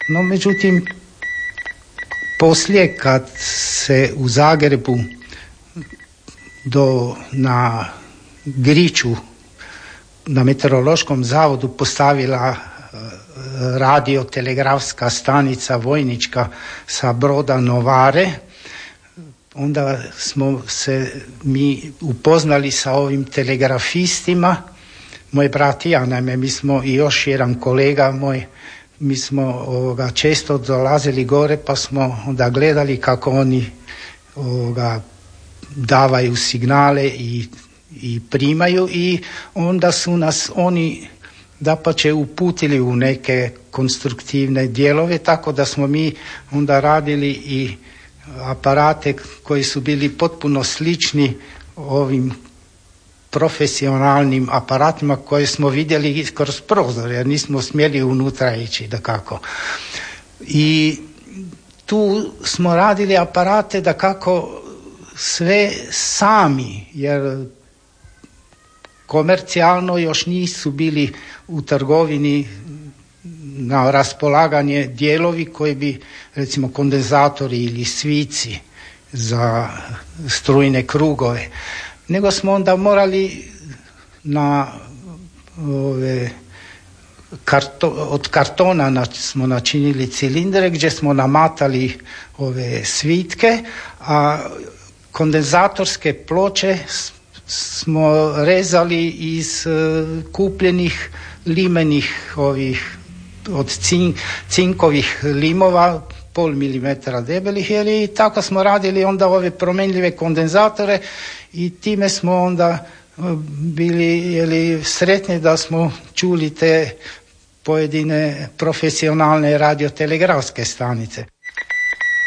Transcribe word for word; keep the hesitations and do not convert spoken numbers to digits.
No međutim, poslije kad se u Zagrebu do, na Griču na meteorološkom zavodu postavila radiotelegrafska stanica vojnička sa broda Novare, onda smo se mi upoznali sa ovim telegrafistima, moj brat i ja, naime mi smo i još jedan kolega moj, mi smo ovoga, često dolazili gore pa smo onda gledali kako oni ovoga, davaju signale i, i primaju, i onda su nas oni dapače uputili u neke konstruktivne dijelove, tako da smo mi onda radili i aparate koji su bili potpuno slični ovim profesionalnim aparatima koje smo vidjeli kroz prozor, jer nismo smjeli unutra ići, dakako. I tu smo radili aparate dakako sve sami, jer komercijalno još nisu bili u trgovini na raspolaganje dijelovi koji bi, recimo kondenzatori ili svici za strujne krugove, nego smo onda morali na ove karto, od kartona na, smo načinili cilindre gdje smo namatali ove svitke, a kondenzatorske ploče smo rezali iz uh, kupljenih limenih ovih od cin, cinkovih limova pol milimetra debelih, jer i tako smo radili onda ove promjenljive kondenzatore i time smo onda bili jeli, sretni da smo čuli te pojedine profesionalne radiotelegrafske stanice.